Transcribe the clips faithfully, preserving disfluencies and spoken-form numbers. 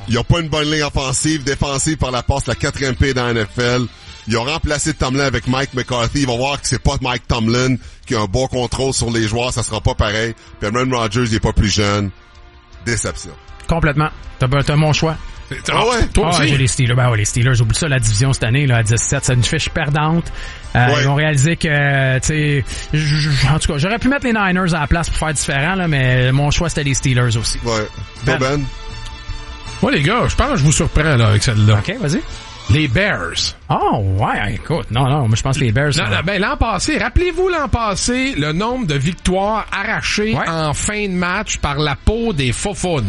Ils ont pas une bonne ligne offensive, défensive par la passe, la quatrième P dans la N F L. Ils ont remplacé Tomlin avec Mike McCarthy. Ils vont voir que c'est pas Mike Tomlin qui a un bon contrôle sur les joueurs. Ça sera pas pareil. Puis Aaron Rodgers, il est pas plus jeune. Déception. Complètement. T'as, t'as mon choix. Ah ouais? Toi aussi? Ah, j'ai les Steelers. Ben ouais, les Steelers. Oublie ça, la division cette année, là, à dix-sept. C'est une fiche perdante. Euh, ouais. Ils ont réalisé que, tu sais, en tout cas, j'aurais pu mettre les Niners à la place pour faire différent, là, mais mon choix, c'était les Steelers aussi. Ouais. Ben. ben. Ouais, les gars, je pense que je vous surprends, là, avec celle-là. OK, vas-y. Les Bears. Oh, ouais, écoute, non, non, moi je pense que les Bears... Non, non, ben l'an passé, rappelez-vous l'an passé, le nombre de victoires arrachées ouais. en fin de match par la peau des faufounes.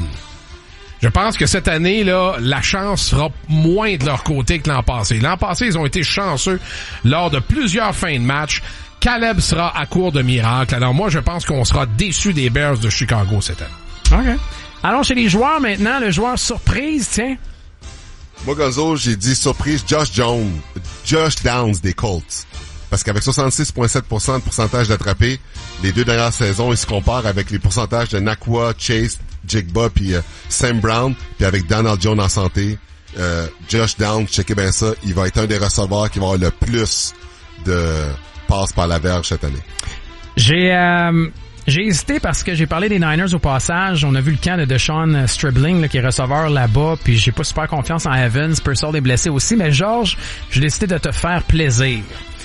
Je pense que cette année, là, la chance sera moins de leur côté que l'an passé. L'an passé, ils ont été chanceux lors de plusieurs fins de match. Caleb sera à court de miracles. Alors moi, je pense qu'on sera déçus des Bears de Chicago cette année. OK. Allons chez les joueurs maintenant. Le joueur surprise, tiens. Moi, Gonzo, j'ai dit surprise, Josh Jones, Josh Downs des Colts. Parce qu'avec soixante-six virgule sept pour cent de pourcentage d'attrapés, les deux dernières saisons, ils se comparent avec les pourcentages de Nakua, Chase, Jigba puis euh, Sam Brown. Puis avec Donald Jones en santé, euh, Josh Downs, checkez bien ça, il va être un des receveurs qui va avoir le plus de passes par la verge cette année. J'ai... Euh... J'ai hésité parce que j'ai parlé des Niners au passage. On a vu le camp de Deshaun Stribling là, qui est receveur là-bas, puis j'ai pas super confiance en Evans. Purcell est blessé aussi, mais Georges, j'ai décidé de te faire plaisir.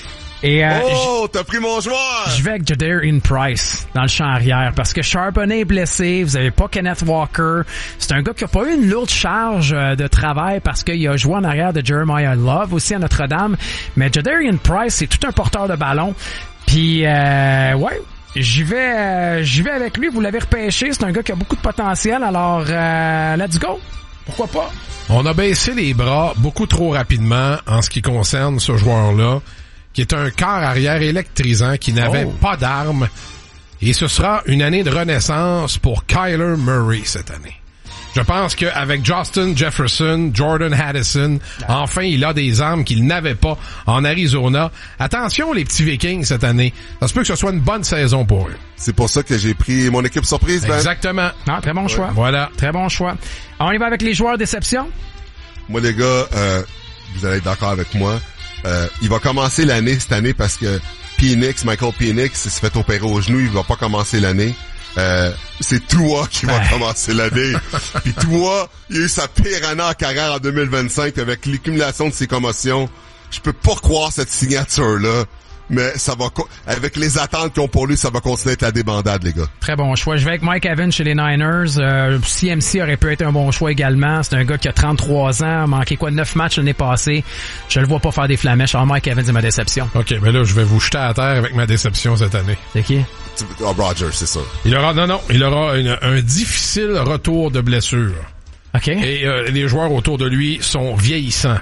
Et, euh, oh, t'as pris mon joueur! Je vais avec Jadarian Price dans le champ arrière parce que Charbonnet est blessé, vous avez pas Kenneth Walker. C'est un gars qui a pas eu une lourde charge de travail parce qu'il a joué en arrière de Jeremiah Love aussi à Notre-Dame. Mais Jadarian Price, c'est tout un porteur de ballon. Puis, euh, ouais... J'y vais, euh, j'y vais avec lui. Vous l'avez repêché. C'est un gars qui a beaucoup de potentiel. Alors, euh, let's go. Pourquoi pas? On a baissé les bras beaucoup trop rapidement en ce qui concerne ce joueur-là, qui est un quart arrière électrisant, qui n'avait oh. pas d'armes. Et ce sera une année de renaissance pour Kyler Murray cette année. Je pense qu'avec Justin Jefferson, Jordan Addison, enfin, il a des armes qu'il n'avait pas en Arizona. Attention, les petits Vikings, cette année. Ça se peut que ce soit une bonne saison pour eux. C'est pour ça que j'ai pris mon équipe surprise, Ben. Exactement. Ah, très bon choix. Ouais. Voilà. Très bon choix. On y va avec les joueurs déception? Moi, les gars, euh, vous allez être d'accord avec moi. Euh, il va commencer l'année cette année parce que Penix, Michael Penix, s'est fait opérer au genou. Il va pas commencer l'année. Euh, c'est Tua qui va ben. commencer l'année. Puis Tua, il a eu sa pire année en carrière en deux mille vingt-cinq avec l'accumulation de ses commotions. Je peux pas croire cette signature-là. Mais ça va, avec les attentes qu'ils ont pour lui, ça va continuer à être la débandade, les gars. Très bon choix. Je vais avec Mike Evans chez les Niners. Euh, C M C aurait pu être un bon choix également. C'est un gars qui a trente-trois ans, a manqué quoi, neuf matchs l'année passée. Je le vois pas faire des flamèches. Alors Mike Evans est ma déception. OK, mais là, je vais vous jeter à terre avec ma déception cette année. C'est qui? Oh, Rodgers, c'est ça. Il aura, non, non, il aura une, un difficile retour de blessure. OK. Et euh, les joueurs autour de lui sont vieillissants.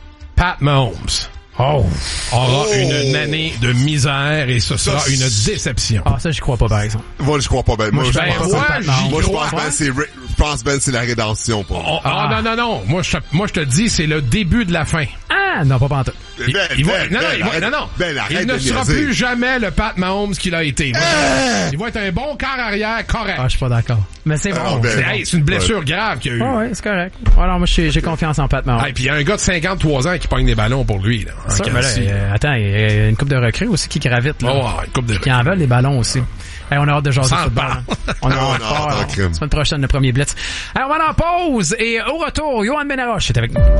Pat Mahomes. Oh. aura oh. une année de misère et ce sera ça, une déception. Ah, ça, je crois pas, par exemple. Moi, je crois pas, Ben. Moi, moi, je, ben, pense, moi, moi, je pense, Ben, c'est, je pense, Ben, c'est la rédemption pour moi. Oh, ah. oh, non, non, non. Moi, je, moi, je te dis, c'est le début de la fin. Ah, non, pas pantoute. Il, ben, il va, ben, non, non, ben, il, va, arrête, non, non. Ben, arrête il ne sera niaiser. plus jamais le Pat Mahomes qu'il a été. Il va, euh. être, il va être un bon quart arrière correct. Ah, je suis pas d'accord. Mais c'est bon. Ah, ben, c'est, hey, c'est une blessure ouais. grave qu'il y a eu. Ah, ouais, c'est correct. Alors, moi, j'ai, j'ai confiance en Pat Mahomes. Et hey, puis il y a un gars de cinquante-trois ans qui pogne des ballons pour lui. Là, ça, ben là, euh, attends, il y a une couple de recrues aussi qui gravitent. Là, oh, une couple de qui en veulent des ballons aussi. Hey, on a hâte de jaser de football. On a hâte hâte. La semaine prochaine, le premier blitz. Alors, on va en pause et au retour, Yoann Benaroche est avec nous.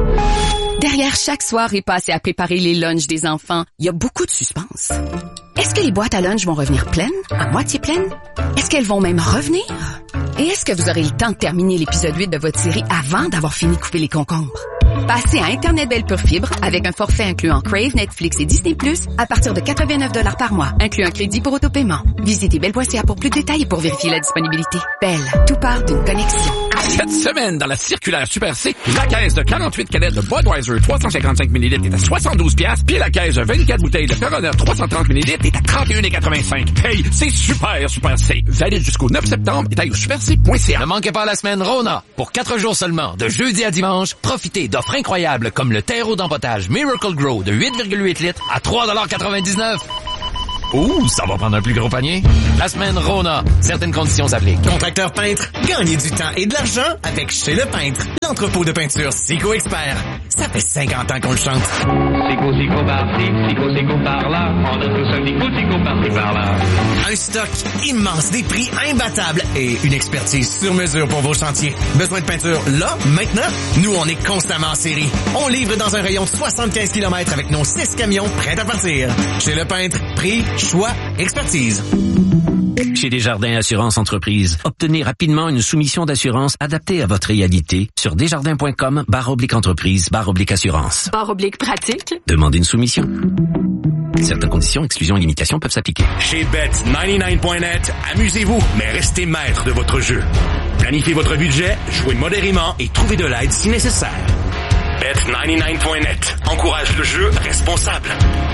Derrière chaque soirée passée à préparer les lunchs des enfants, il y a beaucoup de suspense. Est-ce que les boîtes à lunch vont revenir pleines, à moitié pleines? Est-ce qu'elles vont même revenir? Et est-ce que vous aurez le temps de terminer l'épisode huit de votre série avant d'avoir fini de couper les concombres? Passez à Internet Belle Pure Fibre avec un forfait incluant Crave, Netflix et Disney plus, à partir de quatre-vingt-neuf dollars par mois, inclut un crédit pour autopaiement. Visitez belle point c a pour plus de détails et pour vérifier la disponibilité. Belle, tout part d'une connexion. Cette semaine, dans la circulaire Super C, la caisse de quarante-huit canettes de Budweiser trois cent cinquante-cinq millilitres est à soixante-douze piastres, puis la caisse de vingt-quatre bouteilles de Corona trois cent trente millilitres est à trente et un quatre-vingt-cinq. Hey, c'est super, Super C. Valide jusqu'au neuf septembre et taille au super c point c a. Ne manquez pas la semaine Rona. Pour quatre jours seulement, de jeudi à dimanche, profitez d'offres incroyables comme le terreau d'empotage Miracle Grow de huit virgule huit litres à trois dollars quatre-vingt-dix-neuf. Ouh, ça va prendre un plus gros panier. La semaine Rona. Certaines conditions s'appliquent. Contracteur peintre, gagnez du temps et de l'argent avec Chez le Peintre. L'entrepôt de peinture Sico Expert. Ça fait cinquante ans qu'on le chante. Sico, Sico par-ci, Sico, Sico par-là. On a tous un Sico, Sico par-ci, par-là. Un stock immense, des prix imbattables et une expertise sur mesure pour vos chantiers. Besoin de peinture là, maintenant? Nous, on est constamment en série. On livre dans un rayon de soixante-quinze kilomètres avec nos six camions prêts à partir. Chez le Peintre, prix, choix, expertise. Chez Desjardins Assurance Entreprise, obtenez rapidement une soumission d'assurance adaptée à votre réalité sur desjardins.com barre oblique entreprise barre oblique assurance. Barre oblique pratique. Demandez une soumission. Certaines conditions, exclusions et limitations peuvent s'appliquer. Chez bet quatre-vingt-dix-neuf point net, amusez-vous, mais restez maître de votre jeu. Planifiez votre budget, jouez modérément et trouvez de l'aide si nécessaire. bet quatre-vingt-dix-neuf point net encourage le jeu responsable.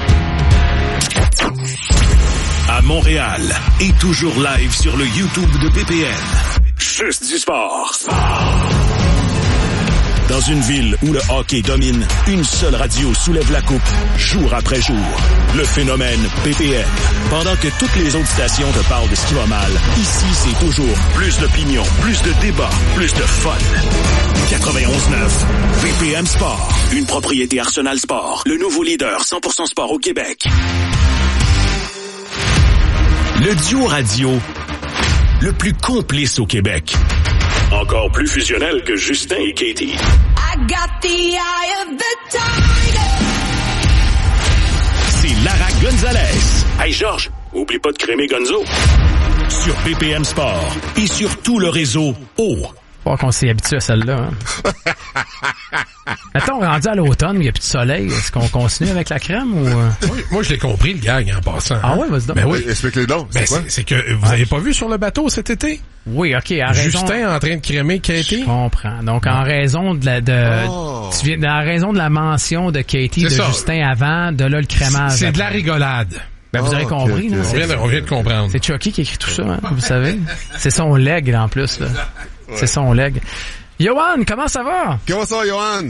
À Montréal et toujours live sur le YouTube de P P N. Juste du sport. Dans une ville où le hockey domine, une seule radio soulève la coupe, jour après jour. Le phénomène P P N. Pendant que toutes les autres stations te parlent de ce qui va mal, ici c'est toujours plus d'opinion, plus de débats, plus de fun. quatre-vingt-onze neuf, P P M Sport. Une propriété Arsenal Sport. Le nouveau leader cent pour cent sport au Québec. Le duo radio le plus complice au Québec. Encore plus fusionnel que Justin et Katie. I got the eye of the tiger. C'est Lara Gonzalez. Hey Georges, oublie pas de crémer Gonzo. Sur P P M Sport et sur tout le réseau O. Pas qu'on s'est habitué à celle-là. Hein. Mettons, rendu à l'automne, il n'y a plus de soleil. Est-ce qu'on continue avec la crème ou... Oui, moi, je l'ai compris, le gag, en passant. Ah oui, vas-y donc. Ben oui. Explique-les donc. Ben, c'est quoi? c'est, c'est que vous avez pas vu sur le bateau cet été? Oui, OK. En Justin raison... en train de crémer Katie? Je comprends. Donc, en raison de la, de, Oh. tu viens, en raison de la mention de Katie, C'est de ça. Justin avant, de là, le crémage. C'est de la après. rigolade. Ben, vous Ah, avez ok, compris, ok. là. On C'est, vient, de, on vient de comprendre. c'est Chucky qui écrit tout ça, hein, vous savez. C'est son leg, là, en plus, là. Ouais. C'est son leg. Johan, comment ça va? Comment ça va, Johan?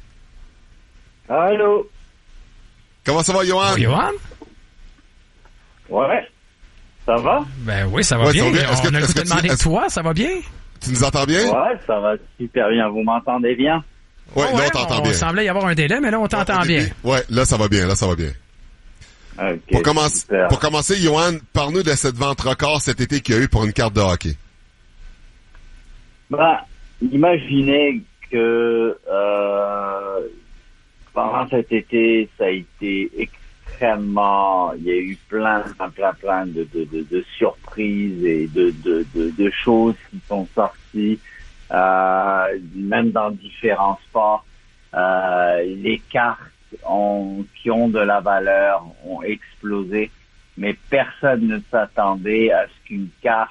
Allô? Comment ça va, Johan? Oh, Johan? Ouais. Ça va? Ben oui, ça va Ouais, bien. ça va bien. Est-ce On que- a le est-ce goût que de tu- demander de est-ce- toi, ça va bien? Tu nous entends bien? Ouais, ça va super bien. Vous m'entendez bien? Ouais, Oh, là, on t'entend bien. Il semblait y avoir un délai, mais là, on t'entend Au bien. début. Ouais, là, ça va bien, là, ça va bien. Ok, Pour, commencer, super. pour commencer, Johan, parle-nous de cette vente record cet été qu'il y a eu pour une carte de hockey. Ben, imaginez que euh, pendant cet été, ça a été extrêmement... Il y a eu plein, plein, plein, plein de, de, de, de surprises et de, de, de, de choses qui sont sorties, euh, même dans différents sports. Euh, les cartes ont, qui ont de la valeur ont explosé, mais personne ne s'attendait à ce qu'une carte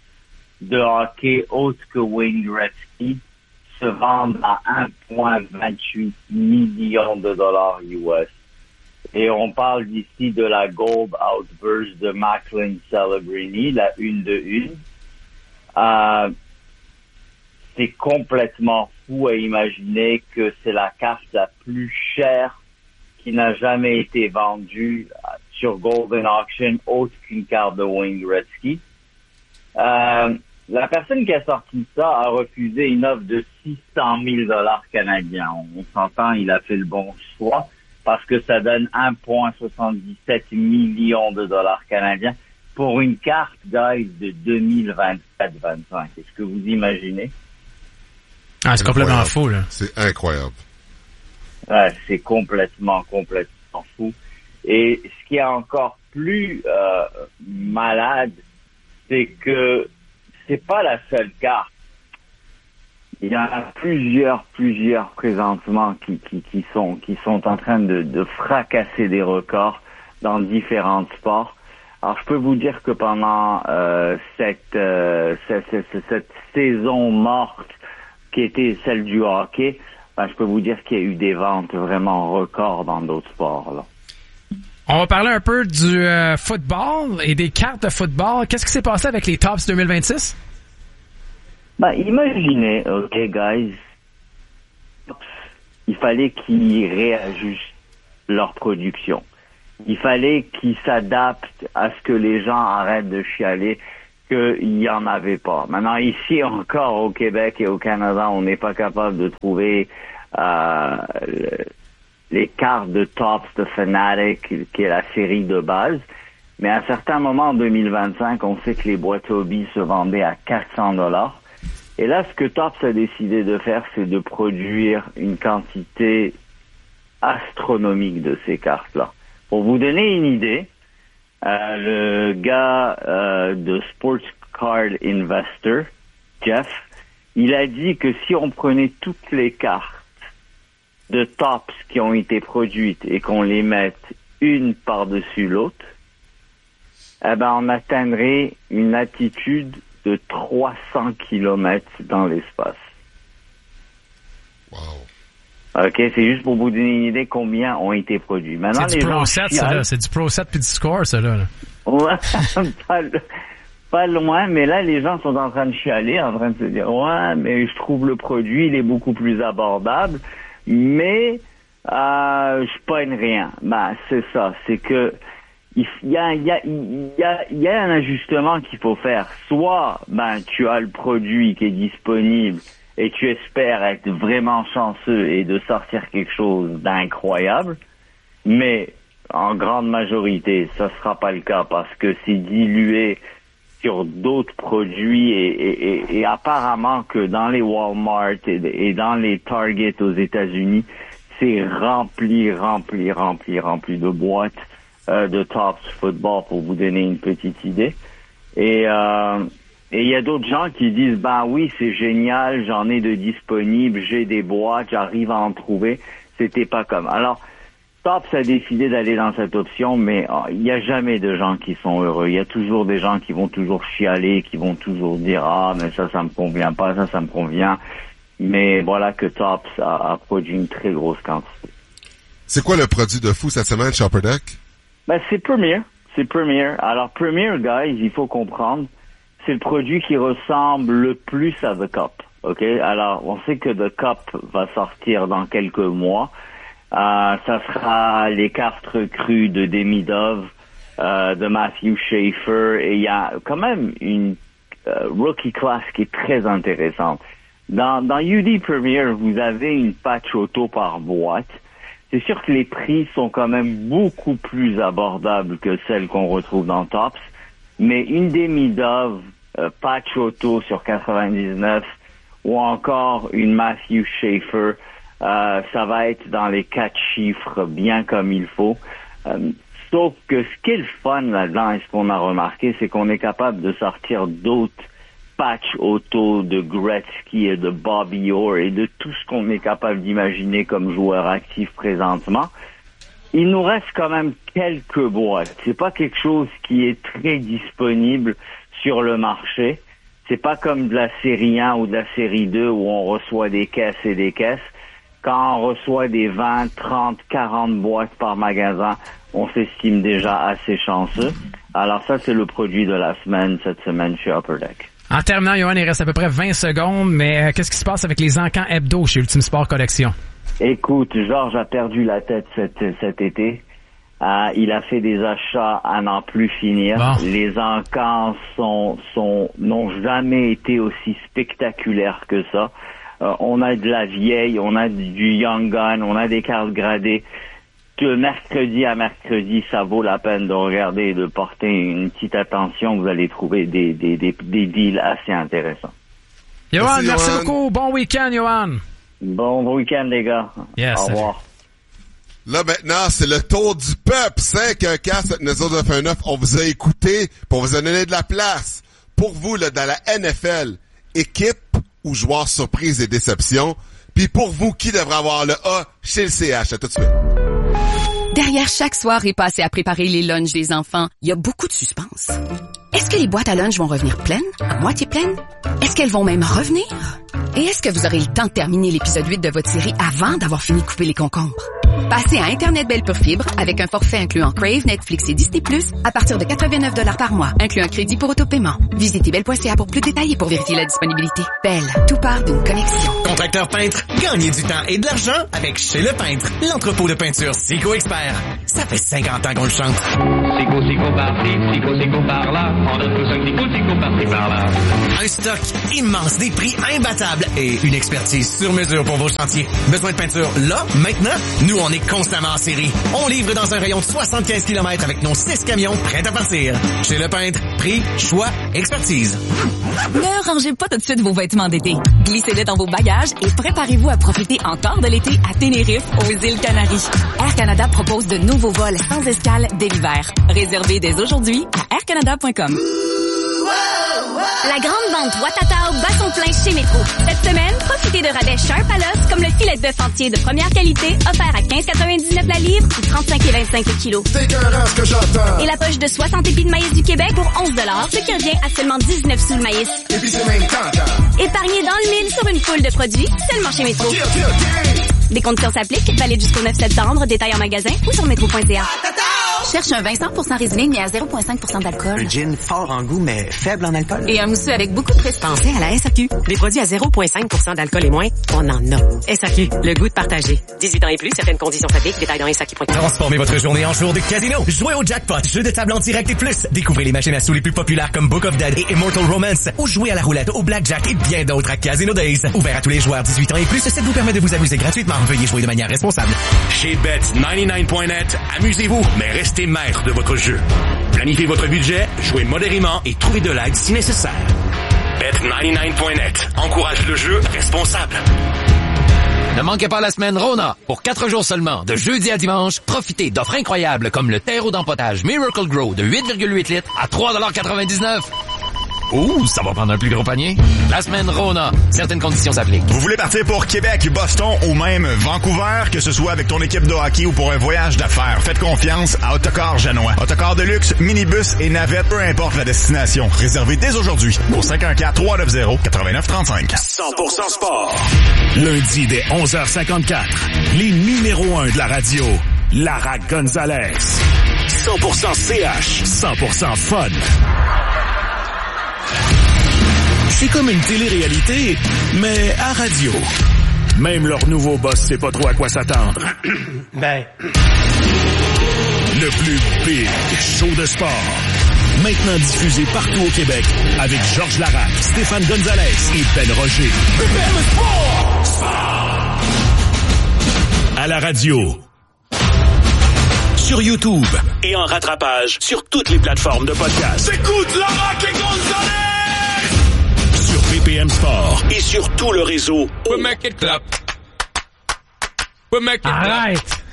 de hockey autre que Wayne Gretzky se vende à un virgule vingt-huit millions de dollars U S. Et on parle d'ici de la Gold Outburst de Macklin Celebrini, la une de une. Euh, c'est complètement fou à imaginer que c'est la carte la plus chère qui n'a jamais été vendue sur Golden Auction autre qu'une carte de Wayne Gretzky. Euh, la personne qui a sorti ça a refusé une offre de six cent mille dollars canadiens. On, on s'entend, il a fait le bon choix parce que ça donne un virgule soixante-dix-sept millions de dollars canadiens pour une carte, guys, de deux mille vingt-quatre vingt-cinq. Est-ce que vous imaginez? Ah, c'est complètement fou, là. C'est incroyable. Ouais, c'est complètement, complètement fou. Et ce qui est encore plus euh, malade, c'est que c'est pas la seule carte. Il y en a plusieurs, plusieurs présentement qui, qui, qui sont, qui sont en train de, de fracasser des records dans différents sports. Alors, je peux vous dire que pendant euh, cette, euh, cette, cette, cette saison morte qui était celle du hockey, ben, je peux vous dire qu'il y a eu des ventes vraiment records dans d'autres sports, là. On va parler un peu du euh, football et des cartes de football. Qu'est-ce qui s'est passé avec les Tops deux mille vingt-six? Ben, imaginez, ok, guys, il fallait qu'ils réajustent leur production. Il fallait qu'ils s'adaptent à ce que les gens arrêtent de chialer qu'il n'y en avait pas. Maintenant, ici encore au Québec et au Canada, on n'est pas capable de trouver euh, les cartes de Topps de Fanatic, qui est la série de base. Mais à un certain moment, en deux mille vingt-cinq, on sait que les boîtes Hobby se vendaient à quatre cents dollars. Et là, ce que Topps a décidé de faire, c'est de produire une quantité astronomique de ces cartes-là. Pour vous donner une idée, euh, le gars euh, de Sports Card Investor, Jeff, il a dit que si on prenait toutes les cartes de Topps qui ont été produites et qu'on les mette une par-dessus l'autre, eh ben, on atteindrait une altitude de trois cents kilomètres dans l'espace. Wow. OK, c'est juste pour vous donner une idée combien ont été produits. Maintenant, c'est les du Pro gens sept, chialent. ça, là. C'est du Pro sept puis du Score, ça, là. Ouais, pas, pas loin, mais là, les gens sont en train de chialer, en train de se dire, ouais, mais je trouve le produit, il est beaucoup plus abordable, mais euh, je pogne rien. Ben, c'est ça, c'est que il y a, il y a, il y a, il y a un ajustement qu'il faut faire. Soit, ben, tu as le produit qui est disponible et tu espères être vraiment chanceux et de sortir quelque chose d'incroyable, mais en grande majorité, ça sera pas le cas parce que c'est dilué sur d'autres produits et, et, et, et apparemment que dans les Walmart et, et dans les Target aux États-Unis, c'est rempli, rempli, rempli, rempli de boîtes euh, de Topps Football pour vous donner une petite idée. Et euh, et il y a d'autres gens qui disent, ben oui, c'est génial, j'en ai de disponibles, j'ai des boîtes, j'arrive à en trouver. C'était pas comme. Alors, Topps a décidé d'aller dans cette option, mais oh, il n'y a jamais de gens qui sont heureux. Il y a toujours des gens qui vont toujours chialer, qui vont toujours dire, ah, mais ça, ça me convient pas, ça, ça me convient. Mais voilà que Topps a, a produit une très grosse quantité. C'est quoi le produit de fou cette semaine chez Upper Deck? Ben, c'est Premier. C'est Premier. Alors, Premier, guys, il faut comprendre, c'est le produit qui ressemble le plus à The Cup. OK? Alors, on sait que The Cup va sortir dans quelques mois. Euh, ça sera les cartes recrues de Demidov, euh, de Matthew Schaefer, et il y a quand même une euh, rookie class qui est très intéressante. Dans, dans U D Premier, vous avez une patch auto par boîte. C'est sûr que les prix sont quand même beaucoup plus abordables que celles qu'on retrouve dans Topps, mais une Demidov euh, patch auto sur quatre-vingt-dix-neuf ou encore une Matthew Schaefer, Euh, ça va être dans les quatre chiffres bien comme il faut. Euh, sauf que ce qui est le fun là-dedans et ce qu'on a remarqué, c'est qu'on est capable de sortir d'autres patchs auto de Gretzky et de Bobby Orr et de tout ce qu'on est capable d'imaginer comme joueur actif présentement. Il nous reste quand même quelques boîtes. C'est pas quelque chose qui est très disponible sur le marché. C'est pas comme de la série un ou de la série deux où on reçoit des caisses et des caisses. Quand on reçoit des vingt, trente, quarante boîtes par magasin, on s'estime déjà assez chanceux. Alors ça, c'est le produit de la semaine, cette semaine chez Upper Deck. En terminant, Johan, il reste à peu près vingt secondes, mais euh, qu'est-ce qui se passe avec les encans hebdo chez Ultimate Sport Collection? Écoute, Georges a perdu la tête cet, cet été. Euh, il a fait des achats à n'en plus finir. Bon. Les encans sont, sont, n'ont jamais été aussi spectaculaires que ça. Euh, on a de la vieille, on a du Young Gun, on a des cartes gradées. De mercredi à mercredi, ça vaut la peine de regarder et de porter une petite attention. Vous allez trouver des, des, des, des deals assez intéressants. Johan, merci, merci beaucoup. Bon week-end, Johan. Bon week-end, les gars. Yes, au revoir. Là, maintenant, c'est le tour du peuple. cinq un quatre sept neuf zéro neuf un neuf. On vous a écouté pour vous donner de la place. Pour vous, là, dans la N F L, équipe ou joueurs surprise et déception. Puis pour vous, qui devrait avoir le A chez le C H? À tout de suite. Derrière chaque soirée passée à préparer les lunchs des enfants, il y a beaucoup de suspense. Est-ce que les boîtes à lunch vont revenir pleines? À moitié pleines? Est-ce qu'elles vont même revenir? Et est-ce que vous aurez le temps de terminer l'épisode huit de votre série avant d'avoir fini de couper les concombres? Passez à Internet Belle pure fibre avec un forfait incluant Crave, Netflix et Disney plus, à partir de quatre-vingt-neuf dollars par mois, incluant un crédit pour autopaiement. Visitez belle point c a pour plus de détails et pour vérifier la disponibilité. Belle, tout part d'une connexion. Contracteur peintre, gagnez du temps et de l'argent avec Chez Le Peintre, l'entrepôt de peinture Sico Expert. Ça fait cinquante ans qu'on le chante. Sico, Sico par-ci, Sico, Sico par-là. On a tous un Sico, Sico par-ci, par-là. Un stock immense, des prix imbattables et une expertise sur mesure pour vos chantiers. Besoin de peinture là, maintenant? Nous, on est constamment en série. On livre dans un rayon de soixante-quinze kilomètres avec nos six camions prêts à partir. Chez Le Peintre, prix, choix, expertise. Ne rangez pas tout de suite vos vêtements d'été. Glissez-les dans vos bagages et préparez-vous à profiter encore de l'été à Tenerife, aux îles Canaries. Air Canada propose de nouveaux vols sans escale dès l'hiver. Réservez dès aujourd'hui à air canada point com. La grande vente Watatao bat son plein chez Métro. Cette semaine, profitez de rabais Sharp à l'os comme le filet de bœuf entier de première qualité offert à quinze quatre-vingt-dix-neuf la livre ou trente-cinq et vingt-cinq le kilo. Et la poche de soixante épis de maïs du Québec pour onze dollars, ce qui revient à seulement dix-neuf sous le maïs. Et puis c'est même temps. Épargnez dans le mille sur une foule de produits seulement chez Métro. Okay, okay, okay. Des conditions s'appliquent, valide jusqu'au neuf septembre, détail en magasin ou sur métro point c a. Cherche un vin cent pour cent résilé mais à zéro virgule cinq pour cent d'alcool. Un gin fort en goût mais faible en alcool. Et un mousseux avec beaucoup de prestige. Pensez à la S A Q. Les produits à zéro virgule cinq pour cent d'alcool et moins, on en a. S A Q, le goût de partager. dix-huit ans et plus, certaines conditions s'appliquent. Détails dans S A Q point com. Transformez votre journée en jour de casino. Jouez au jackpot, jeu de table en direct et plus. Découvrez les machines à sous les plus populaires comme Book of Dead et Immortal Romance. Ou jouez à la roulette, au blackjack et bien d'autres à Casino Days. Ouvert à tous les joueurs dix-huit ans et plus, ça vous permet de vous amuser gratuitement. Veuillez jouer de manière responsable. Chez bet quatre-vingt-dix-neuf point net, amusez-vous, mais restez maître de votre jeu. Planifiez votre budget, jouez modérément et trouvez de l'aide si nécessaire. bet quatre-vingt-dix-neuf point net encourage le jeu responsable. Ne manquez pas la semaine Rona. Pour quatre jours seulement, de jeudi à dimanche, profitez d'offres incroyables comme le terreau d'empotage Miracle Grow de huit virgule huit litres à trois dollars quatre-vingt-dix-neuf. Ouh, ça va prendre un plus gros panier. La semaine Rona. Certaines conditions s'appliquent. Vous voulez partir pour Québec, Boston ou même Vancouver, que ce soit avec ton équipe de hockey ou pour un voyage d'affaires, faites confiance à Autocar Janois. Autocar de luxe, minibus et navette, peu importe la destination. Réservez dès aujourd'hui au cinq un quatre, trois neuf zéro, neuf neuf trois cinq. cent pour cent sport. Lundi dès onze heures cinquante-quatre. Les numéros un de la radio. Lara Gonzalez. cent pour cent C H. cent pour cent fun. C'est comme une télé-réalité, mais à radio. Même leur nouveau boss sait pas trop à quoi s'attendre. Ben... Le plus big show de sport. Maintenant diffusé partout au Québec avec Georges Larac, Stéphane Gonzalez et Ben Roger. À la radio. Sur YouTube. Et en rattrapage sur toutes les plateformes de podcast. Écoute Larac et Gonzalez! Sur B P M Sport et sur tout le réseau. We make it clap. We make it clap. Arrête!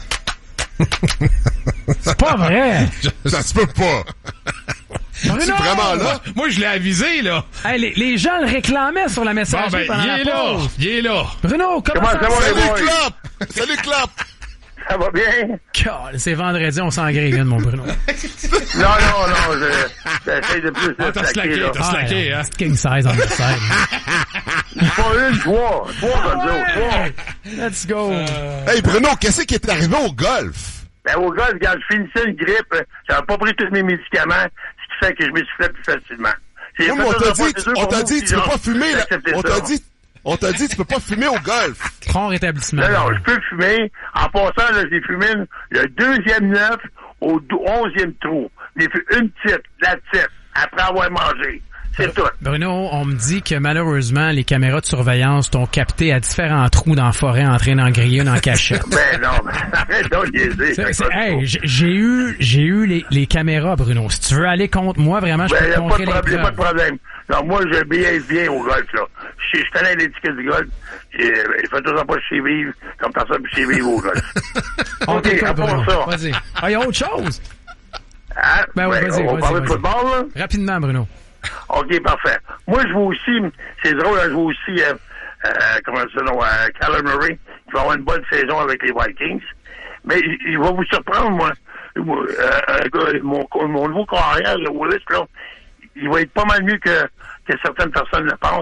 C'est pas vrai! Ça se peut pas! C'est vraiment là? Moi, je l'ai avisé, là. Hey, les, les gens le réclamaient sur la messagerie bon, ben, pendant il la est là. pause. Il est là. Bruno, comment, comment ça va? Salut, Clap! Salut, Clap! Ça va bien? God, c'est vendredi, on s'engrille, mon Bruno. non, non, non, j'essaie de plus ah, de t'as slacker, slacké, là. t'as slacké, ah, hein? King size on the side. Pas une, trois. Trois, comme ça, trois. Let's go. Euh... Hey, Bruno, qu'est-ce qui est arrivé au golf? Ben, au golf, quand je finissais une grippe, j'avais pas pris tous mes médicaments, ce qui fait que je me suis plus facilement. Oui, mais on t'a dit, on t'a dit, tu peux pas fumer, là. On t'a dit, on t'a dit, tu peux pas fumer au golf. Prends rétablissement. Non, non, je peux fumer. En passant, là, j'ai fumé le deuxième neuf au onzième trou. J'ai fait une petite, la petite, après avoir mangé. C'est tout. Bruno, on me dit que malheureusement, les caméras de surveillance t'ont capté à différents trous dans la forêt en train d'en griller dans la cachette. Ben non, arrête donc de niaiser. Hey, j'ai eu, j'ai eu les, les caméras, Bruno. Si tu veux aller contre moi, vraiment, je ben, peux te montrer les preuves. Ben, pas de problème. Non, moi, je biaise bien au golf, là. Je suis allé à l'étiquette du golf. Il fait toujours pas chez vivre comme personne chez vivre au golf. OK, à part ça. Vas-y. Ah, il y a autre chose. Hein? Ben oui, ben, vas-y, on vas-y. va parler vas-y. de football, là? Rapidement, Bruno. OK, parfait. Moi, je vois aussi, c'est drôle, je vois aussi, euh, euh, comment ça, non, euh, Kyler Murray, qui va avoir une bonne saison avec les Vikings. Mais il, il va vous surprendre, moi. Euh, mon, mon nouveau carrière, le Willis, là, il va être pas mal mieux que, que certaines personnes le pensent.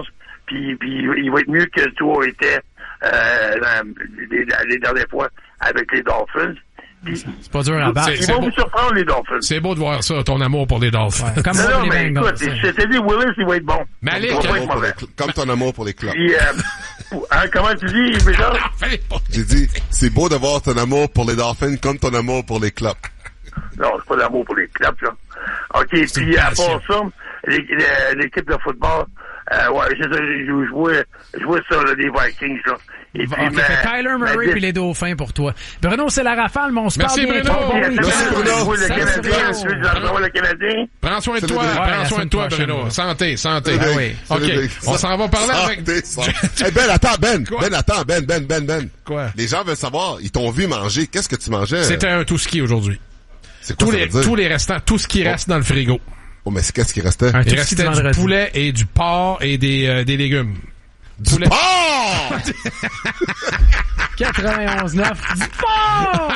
puis, puis il va être mieux que toi était euh, les, les dernières fois avec les Dolphins. C'est pas dur à battre. Ils vont vous surprendre, les Dolphins. C'est beau de voir ça, ton amour pour les Dolphins. Ouais, comme non, moi non, pour mais les Bengals. écoute, je t'ai dit, Willis, il va être bon. Malik, il va pas être mauvais. Cl- comme ton amour pour les clubs. Puis, euh, hein, comment tu dis, Richard? J'ai dit, c'est beau de voir ton amour pour les Dolphins comme ton amour pour les clubs. Non, c'est pas d'amour pour les clubs, ça. OK, puis à part ça, les- les- l'équipe de football, euh, ouais, je, je, je jouais, je jouais ça, là, les Vikings, là. Et puis, Okay, mais, fait Kyler Murray mais, puis les Dauphins pour toi. Bruno, c'est la rafale, mais on se Merci, parle Bruno. bientôt. Bon Merci, week-end. Bruno. Le Salut, Canadien, Bruno. tu veux savoir le Canadien? Prends soin de toi, Ouais, prends la soin de toi, semaine prochaine, Bruno. ouais. Santé, santé. Salut, Ah Big. OK, Salut, Big. on s'en va parler avec... Santé, santé. Hey, Ben, attends, Ben. Quoi? Ben, attends, Ben, Ben, Ben, Ben. Quoi? Les gens veulent savoir, ils t'ont vu manger. Qu'est-ce que tu mangeais? C'était un tout ski aujourd'hui. C'est quoi Tous ça les, veut dire? tous les restants, tout ce qui Oh. reste dans le frigo. Oh, mais c'est qu'est-ce qui restait? Un Il tout ski de restait du vendredi. poulet et du porc et des, euh, des légumes. Du Poulet. porc! quatre-vingt-onze neuf. Du porc!